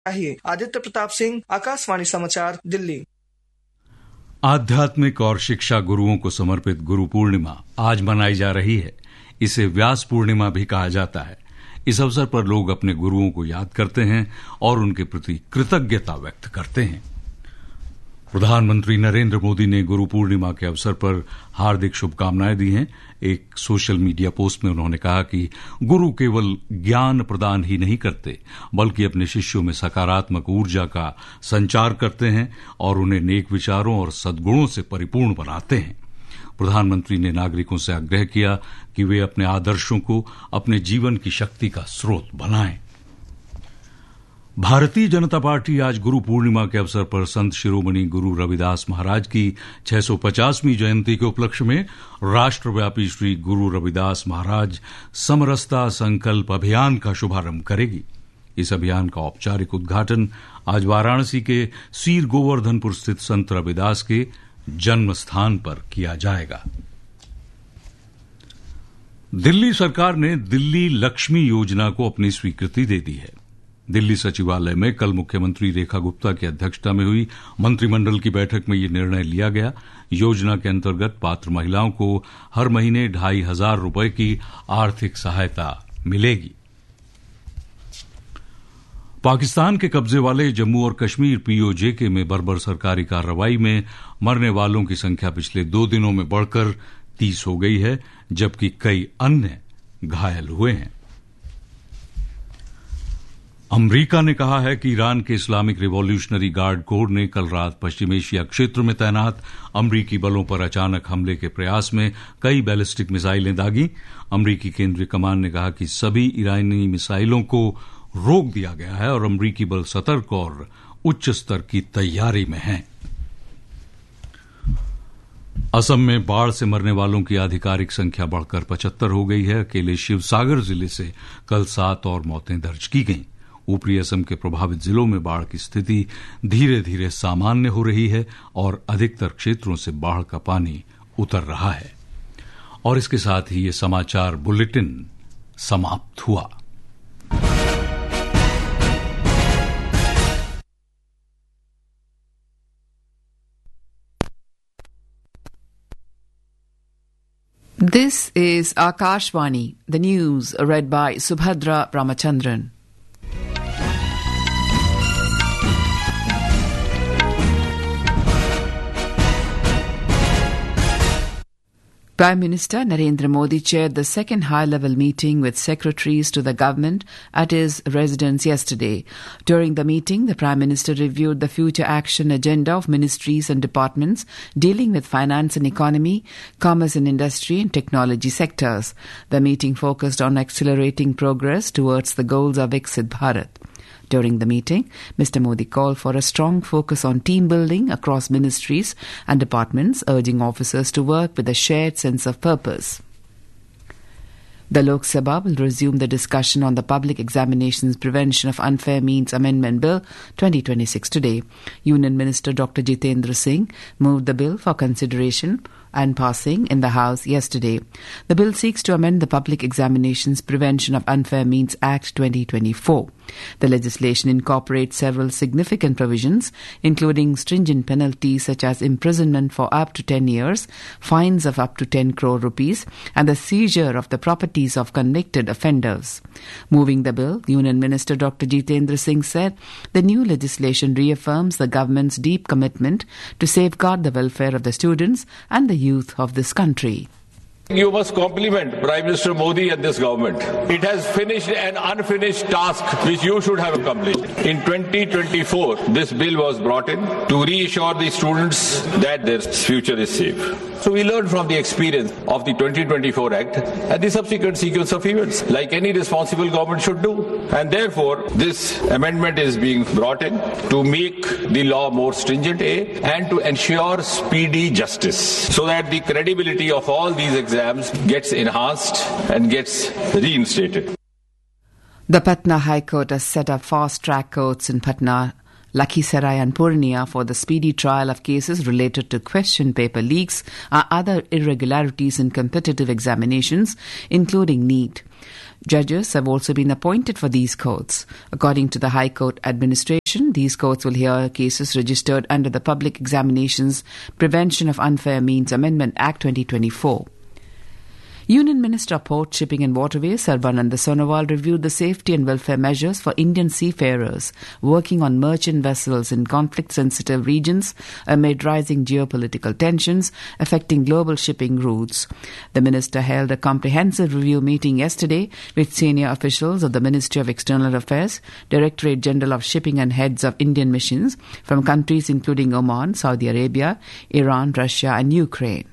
आदित्य प्रताप सिंह, आकाशवाणी समाचार, दिल्ली। आध्यात्मिक और शिक्षा गुरुओं को समर्पित गुरु पूर्णिमा आज मनाई जा रही है। इसे व्यास पूर्णिमा भी कहा जाता है। इस अवसर पर लोग अपने गुरुओं को याद करते हैं और उनके प्रति कृतज्ञता व्यक्त करते हैं। प्रधानमंत्री नरेंद्र मोदी ने गुरु पूर्णिमा के अवसर पर हार्दिक शुभकामनाएं दी हैं। एक सोशल मीडिया पोस्ट में उन्होंने कहा कि गुरु केवल ज्ञान प्रदान ही नहीं करते, बल्कि अपने शिष्यों में सकारात्मक ऊर्जा का संचार करते हैं और उन्हें नेक विचारों और सद्गुणों से परिपूर्ण बनाते हैं। प्रधानमंत्री ने नागरिकों से आग्रह किया कि वे अपने आदर्शों को अपने जीवन की शक्ति का स्रोत बनाएं। भारतीय जनता पार्टी आज गुरु पूर्णिमा के अवसर पर संत शिरोमणि गुरु रविदास महाराज की 650वीं जयंती के उपलक्ष्य में राष्ट्रव्यापी श्री गुरु रविदास महाराज समरसता संकल्प अभियान का शुभारंभ करेगी। इस अभियान का औपचारिक उद्घाटन आज वाराणसी के सीर गोवर्धनपुर स्थित संत रविदास के जन्म स्थान पर किया जाएगा। दिल्ली सरकार ने दिल्ली लक्ष्मी योजना को अपनी स्वीकृति दे दी है। दिल्ली सचिवालय में कल मुख्यमंत्री रेखा गुप्ता की अध्यक्षता में हुई मंत्रिमंडल की बैठक में यह निर्णय लिया गया। योजना के अंतर्गत पात्र महिलाओं को हर महीने 2,500 रुपए की आर्थिक सहायता मिलेगी। पाकिस्तान के कब्जे वाले जम्मू और कश्मीर पीओजे में बर्बर सरकारी कार्रवाई में मरने वालों की संख्या पिछले 2 दिनों में बढ़कर 30 हो गई है, जबकि कई अन्य घायल हुए हैं। अमरीका ने कहा है कि ईरान के इस्लामिक रिवॉल्यूशनरी गार्ड कोर ने कल रात पश्चिम एशिया क्षेत्र में तैनात अमरीकी बलों पर अचानक हमले के प्रयास में कई बैलिस्टिक मिसाइलें दागी। अमरीकी केंद्रीय कमान ने कहा कि सभी ईरानी मिसाइलों को रोक दिया गया है और अमरीकी बल सतर्क और उच्च स्तर की तैयारी में हैं। असम में बाढ़ से मरने वालों की आधिकारिक संख्या बढ़कर 75 हो गई है। अकेले शिवसागर जिले से कल 7 और मौतें दर्ज की गईं। ऊपरी असम के प्रभावित जिलों में बाढ़ की स्थिति धीरे धीरे सामान्य हो रही है और अधिकतर क्षेत्रों से बाढ़ का पानी उतर रहा है। और इसके साथ ही ये समाचार बुलेटिन समाप्त हुआ। This is Akashvani, the news read by Subhadra Ramachandran. Prime Minister Narendra Modi chaired the second high-level meeting with secretaries to the government at his residence yesterday. During the meeting, the Prime Minister reviewed the future action agenda of ministries and departments dealing with finance and economy, commerce and industry and technology sectors. The meeting focused on accelerating progress towards the goals of Viksit Bharat. During the meeting, Mr. Modi called for a strong focus on team building across ministries and departments, urging officers to work with a shared sense of purpose. The Lok Sabha will resume the discussion on the Public Examinations Prevention of Unfair Means Amendment Bill 2026 today. Union Minister Dr. Jitendra Singh moved the bill for consideration and passing in the House yesterday. The bill seeks to amend the Public Examinations Prevention of Unfair Means Act 2024. The legislation incorporates several significant provisions, including stringent penalties such as imprisonment for up to 10 years, fines of up to 10 crore rupees, and the seizure of the properties of convicted offenders. Moving the bill, Union Minister Dr. Jitendra Singh said the new legislation reaffirms the government's deep commitment to safeguard the welfare of the students and the youth of this country. You must compliment Prime Minister Modi and this government. It has finished an unfinished task which you should have accomplished. In 2024, this bill was brought in to reassure the students that their future is safe. So we learned from the experience of the 2024 Act and the subsequent sequence of events, like any responsible government should do. And therefore, this amendment is being brought in to make the law more stringent, and to ensure speedy justice, so that the credibility of all these exams gets enhanced and gets reinstated. The Patna High Court has set up fast-track courts in Patna Lakhisarai and Purnia for the speedy trial of cases related to question paper leaks or other irregularities in competitive examinations, including NEET. Judges have also been appointed for these courts. According to the High Court administration, these courts will hear cases registered under the Public Examinations Prevention of Unfair Means Amendment Act 2024. Union Minister of Port, Shipping and Waterways, Sarbananda Sonowal, reviewed the safety and welfare measures for Indian seafarers working on merchant vessels in conflict-sensitive regions amid rising geopolitical tensions affecting global shipping routes. The minister held a comprehensive review meeting yesterday with senior officials of the Ministry of External Affairs, Directorate General of Shipping and heads of Indian missions from countries including Oman, Saudi Arabia, Iran, Russia and Ukraine.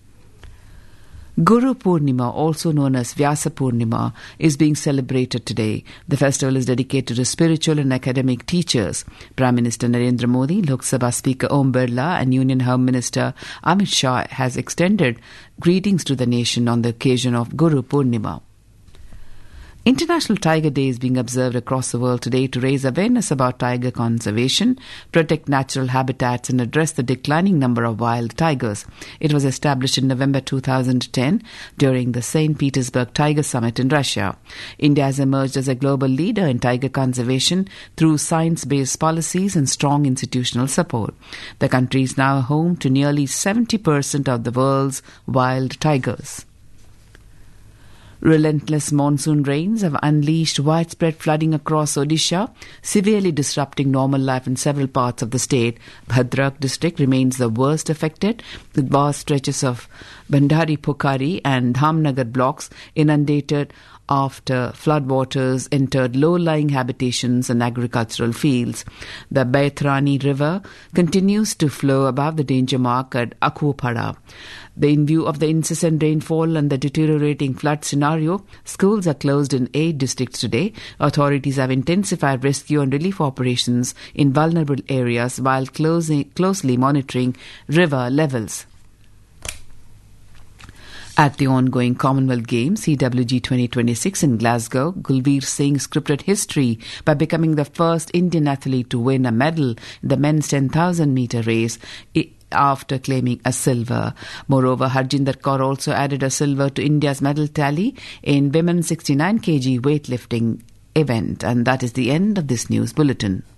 Guru Purnima, also known as Vyasa Purnima, is being celebrated today. The festival is dedicated to spiritual and academic teachers. Prime Minister Narendra Modi, Lok Sabha Speaker Om Birla and Union Home Minister Amit Shah has extended greetings to the nation on the occasion of Guru Purnima. International Tiger Day is being observed across the world today to raise awareness about tiger conservation, protect natural habitats and address the declining number of wild tigers. It was established in November 2010 during the St. Petersburg Tiger Summit in Russia. India has emerged as a global leader in tiger conservation through science-based policies and strong institutional support. The country is now home to nearly 70% of the world's wild tigers. Relentless monsoon rains have unleashed widespread flooding across Odisha, severely disrupting normal life in several parts of the state. Bhadrak district remains the worst affected, with vast stretches of Bandari Pokhari and Dhamnagar blocks inundated after floodwaters entered low-lying habitations and agricultural fields. The Baitrani River continues to flow above the danger mark at Akupada. In view of the incessant rainfall and the deteriorating flood scenario, schools are closed in 8 districts today. Authorities have intensified rescue and relief operations in vulnerable areas while closely monitoring river levels. At the ongoing Commonwealth Games, CWG 2026 in Glasgow, Gulveer Singh scripted history by becoming the first Indian athlete to win a medal in the men's 10,000-metre race after claiming a silver. Moreover, Harjinder Kaur also added a silver to India's medal tally in women's 69 kg weightlifting event. And that is the end of this news bulletin.